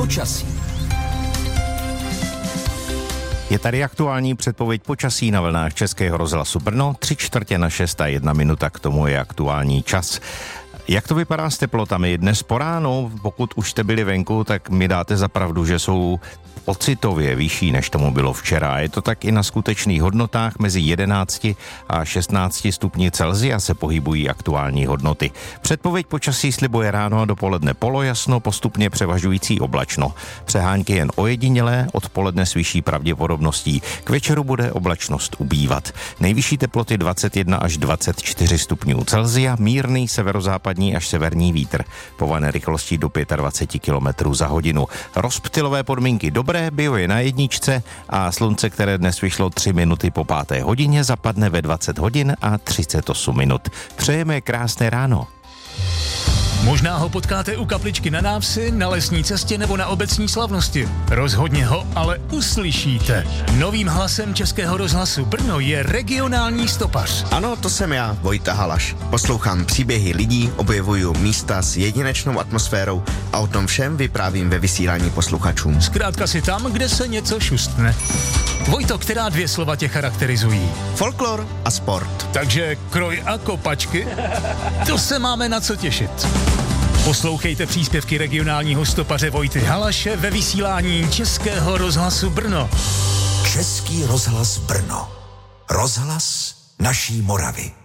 počasí. Je tady aktuální předpověď počasí na vlnách Českého rozhlasu Brno, 3:45 a 1 minuta, k tomu je aktuální čas. Jak to vypadá s teplotami? Dnes po ránu, pokud už jste byli venku, tak mi dáte za pravdu, že jsou pocitově vyšší, než tomu bylo včera. Je to tak i na skutečných hodnotách, mezi 11 a 16 stupni Celsia se pohybují aktuální hodnoty. Předpověď počasí slibuje ráno a dopoledne polojasno, postupně převažující oblačno. Přehánky jen ojedinělé, odpoledne s vyšší pravděpodobností. K večeru bude oblačnost ubývat. Nejvyšší teploty 21 až 24 stupňů Celsia, mírný severozápadní až severní vítr, povane rychlostí do 25 km za hodinu. Rozptylové podmínky dobré, bio je na jedničce a slunce, které dnes vyšlo 3 minuty po 5. hodině, zapadne ve 20 hodin a 38 minut. Přejeme krásné ráno. Možná ho potkáte u kapličky na návsi, na lesní cestě nebo na obecní slavnosti. Rozhodně ho ale uslyšíte. Novým hlasem Českého rozhlasu Brno je regionální stopař. Ano, to jsem já, Vojta Halaš. Poslouchám příběhy lidí, objevuju místa s jedinečnou atmosférou a o tom všem vyprávím ve vysílání posluchačům. Zkrátka si tam, kde se něco šustne. Vojto, která 2 slova tě charakterizují? Folklor a sport. Takže kroj a kopačky? To se máme na co těšit. Poslouchejte příspěvky regionálního stopaře Vojty Halaše ve vysílání Českého rozhlasu Brno. Český rozhlas Brno. Rozhlas naší Moravy.